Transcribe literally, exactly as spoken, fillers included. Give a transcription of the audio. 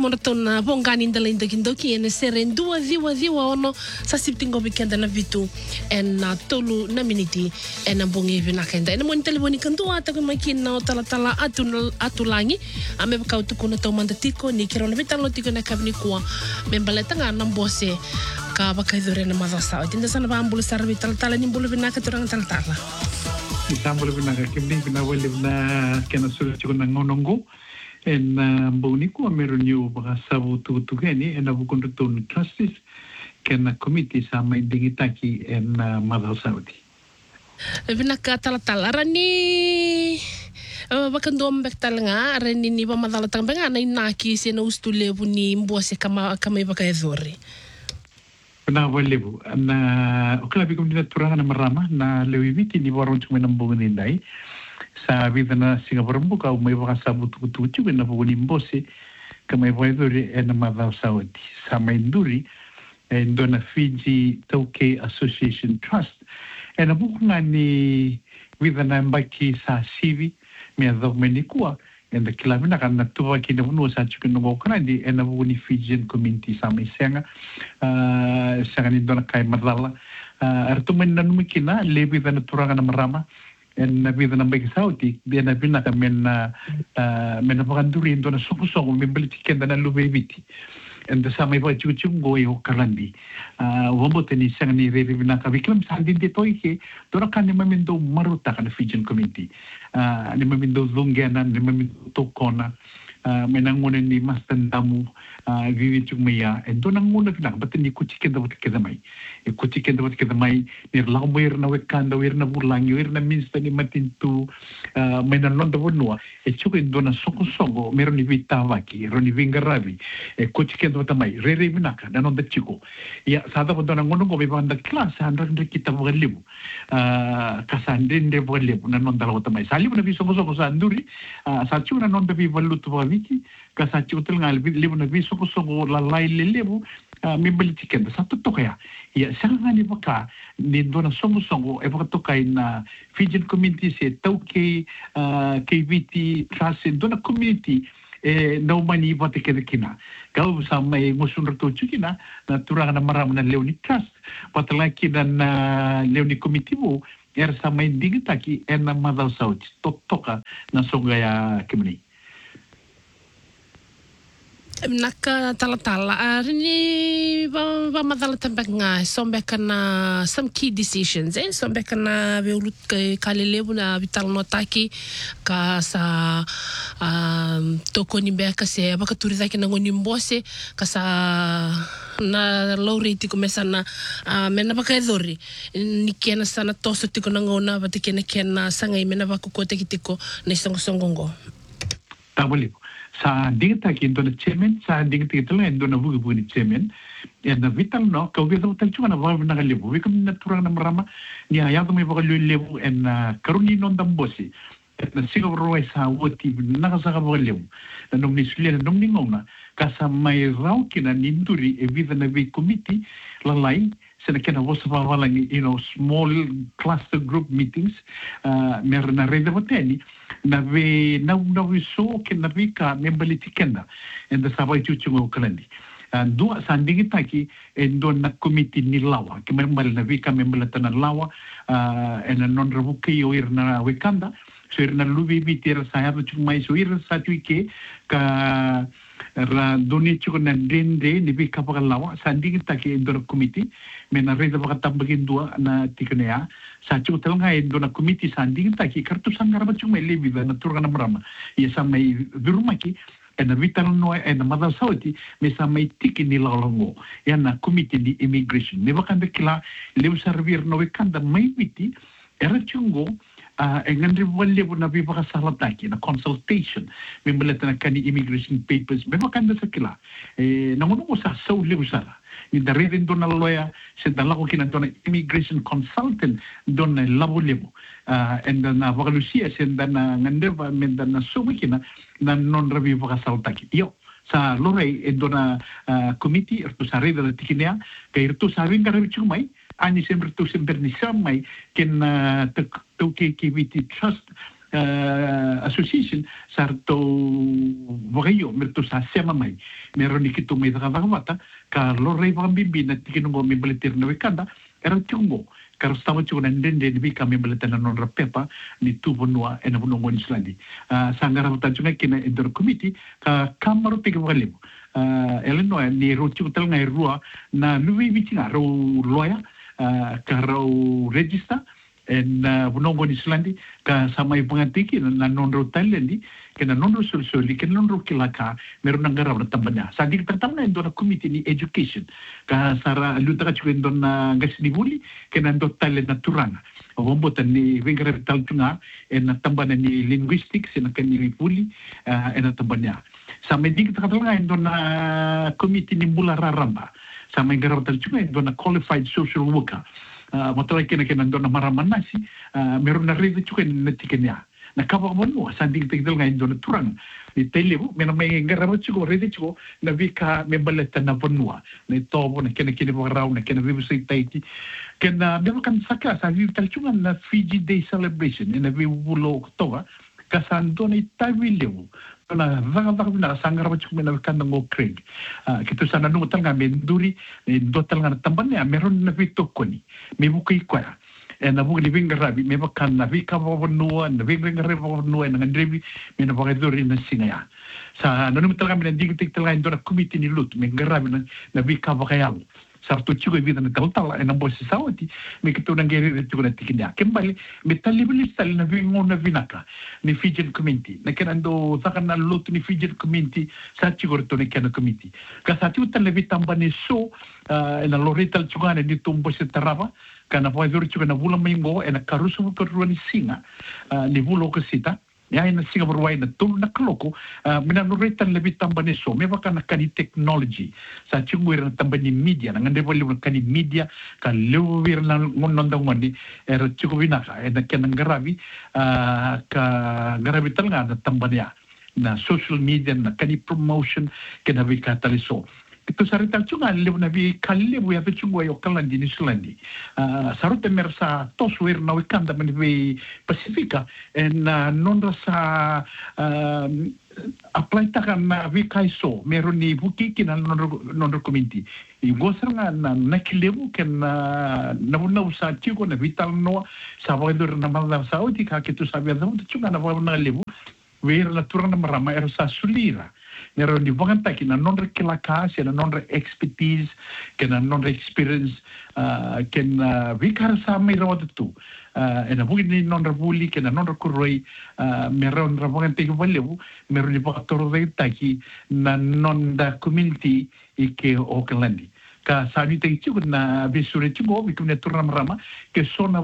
mona tona bongani ndala indakindoki ene seren dua diwa diwa ono sa siptingo bikenda na vitu en na tolu na miniti en na bongi vina kenda ene moni telefoni kandua ta ko makina o tala tala atu atulangi ame bakau tu kuna to manda tiko ni kiro na vitalo tiko na kabni kwa membaleta nga nambose ka bakaidore na madasa tinda sana ba ambulu sarbi tala tala ni bulu vina ka turang tala tala Isambolo vina ka kimni vina wale vina kena suru tiko na ngonongo en mboniku amerunyu baka sabu tugeni en abukundu tonu trustees kena komiti sama indingitaki en Madhau Saudi. Vina ka tala tala rani bakando mbek talanga rani ni ba madala tanga na inaki se na ustule buni mbose kama kama ibaka ezori. Na walebu na okla bikum dina turanga na marama na lewibiti ni waron chuma na mbongni ndai. Sa vida na Singapore mbuka umay baka sabu tukutuku na puguni mbose kama iwaiduri ena Madhau Saudi sa mainduri endo na Fiji Tauke Association Trust ena buku nga ni vida na mbaki sa sivi mea dhau menikua enda kilamina ka na tuwa kina unua sa chukino ngokana di ena buku ni Fijian community sa may senga senga ni dona kai madala artumen na numikina le vida na turanga na marama en na vida na mbaki sauti dia na bina ka mena mena pakanduri endo na soko soko membeli tikenda na lubeviti en da samai ba chu chu go yo kalandi wambo teni sang ni re bina ka viklam sandin de toy ke dora kan ni mamindo maruta kan Fijian community ni mamindo zungena ni mamindo tokona menangone ni mastandamu vivi chumaya en dona ngona bina batni kuchikenda butkeda mai e kuchikenda butkeda mai ni lamoir na wekanda wir na burlangi wir na minsta ni matintu menan londa bonua e chuko dona soko soko mero ni vitavaki ro ni vingaravi e kuchikenda butamai re re bina ka non da chiko ya sada dona ngono go banda class andra ndre kita bogalibu kasande ndre bogalibu na non da butamai salibu na biso soko sa anduri sa chuna non da bi valutu viki kasa chutel ngal libu na biso ko so la lai lebu mi beli tiket satu tokaya ya sanga ni baka ni dona songo songo e baka tokai na Fijian community se tauke K V T class dona community e no mani bate ke kina kau sama e musun rto chukina na turanga na maram na Leoni Trust patala kina na Leoni committee mo er sama indigitaki en na Madhau Saudi toka na songa ya kimni Naka tala tala rini ba ba madala tambak nga sombe kana some key decisions eh sombe kana beulut ke kalelebu na vital notaki ka sa um toko ni beka se baka turiza kina ngoni mbose ka sa na low rate kumesa na mena baka edori ni kena sana toso tiko na ngona bati kena kena sanga imena baka kote kitiko na songo songongo tabuli sa dingta ki ndo na chairman sa dingta ki tala ndo na bugi bugi chairman ya na vital no ka ugi vital chuma na vav na lebu wikum na turang na marama ni ya to may baka lebu en karuni non dambosi na sigo roi sa woti na ka sa ka baka lebu na nung ni sulia na nung ni ngona ka sa may raw kina ninduri e vida na vi committee lalai sena kena vosa valang you know small cluster group meetings uh mer na rede boteni na ve na na vi so ke na vi ka membali tikenda and the sabai chuchu ngo kalandi and do sanding itaki and do na committee ni lawa ke membal na vi ka membala tan lawa uh and non rebuke yo ir na wekanda so ir na lubi bitir sa ya chu mai so ir sa chu ke ka ra doni chuko na dende ni bi kapaka lawa sanding taki endo committee mena reda baka tambagin dua na tikanea sa chuko talanga endo na committee sanding taki kartu sangara ba chuko lebi na turga na marama ya samai durumaki ena vital no ena Madhau Saudi me samai tiki ni lalongo ya na committee di immigration me baka ndekila leu servir no wekanda mai viti era chungo Uh, engandri wale bu nabi baka salataki na consultation membalata na kani immigration papers me baka nda sakila eh nangono mo sa so lebu sala ni darede dona lawyer se dala ko kina dona immigration consultant dona labo lebu uh, and na baka lucia se dana ngandeva men dana so kina na non rabi baka salataki yo sa lorei e dona uh, committee erto sa reda na tikinea kay erto sa ringa rabi chumai ani sempre tu sempre ni samai ken uh, Tauke K V T Trust uh, association sarto wakayo merto sa sema mai meron ikito may nakavata ka lorei pambibi na tikinungo may balitir na wikanda era tungo karo stama chuko nandende ni kami balitan na non rapepa ni tubonwa ena bunongo ni Islandi uh, sangara mutatunga kina endor committee ka kamaro pigi wakalibu uh, eleno ni rochu tal ngai rua na lui vitinga ro loya uh, karo register en uh, bunongo ni Islandi ka samai pangantiki na nonro talendi kena nonro sul-suli kena nonro kilaka meron nang garaw na tambanya sa di tatang na endo na committee ni education ka sara luta ka chuen don na gasnibuli kena endo talent na turanga ombotan ni vengara taltunga en na tambana ni linguistics en kan ni puli uh, en na tambanya sa medik tatang na endo na committee ni mula raramba sa may garaw taltunga endo na qualified social worker Uh, matulay kina kina doon na maraman nasi, uh, meron na rin ito kina natikin niya. Nakabakabon mo, sanding tigdal ngayon doon na turang. Di tele mo, may may ngaramat sigo, rin ito na vika may baleta na bonwa. Na ito po, na kina kina raw, na kina vibusay taiti. Kina, may makan saka, sa vitalchungan na Fiji Day celebration, na vibulo ko kasando na itawiliw. Na vanga na sangar ba chuk na kan ngo Craig kito sana no tanga menduri do tanga tamban ya meron na vito koni me bukai kwa e na bu living rabi me bakan na vika bo no na ving ring rebo no na ndrebi me na ba duri na sinaya sa no tanga me ndig tik tanga ndo na committee ni lut me ngarabi na na vika ba kayal sarto chico e vida na tal e na bosi sauti me kito na ngeri tu na tikinya kembali me talibili sal na vingo na vinaka ni Fijian community na kenando sakan na lot ni Fijian community sa chico to ni kana community ka sa tu tan levi tambani so na lorital chugana ni tumbo se tarava kana po dur chico na bula mingo e na karusu ko ni singa ni bulo ko sita ya ina singa berwai na tul na kloko mina lorital levi tambani so me baka na kani technology sa chungwir na tambani media na ngande boli na kani media ka lewir na ngononda ngondi era chico vinaka e na kenang garabi ka garabi tal nga na tambani na social media na kani promotion kena vi kataliso ito sa rital chunga lew na vi kallebu ya chungwa yo kalandi ni Islandi sarute mersa toswir na wikanda man vi Pasifika en non sa apply takan na vi kaiso meron ni buki kina non community i gosar nga na nakilebu ken na na sa chico na vital no sa vaidor na malda sa oti ka kitu sabi da chunga na na lebu ver la turna marama era sa sulira nero di voganta ki na non rekila kasi na non expertise ke na non experience uh, ken uh, vikar sa mai rawat tu uh, ena bugi ni non rabuli ke na non kuroi uh, meron voganta ki valebu meron di vogtor taki na non da community ike Auckland ka sa ni te chiku na visure chiku bikumne turna marama ke sona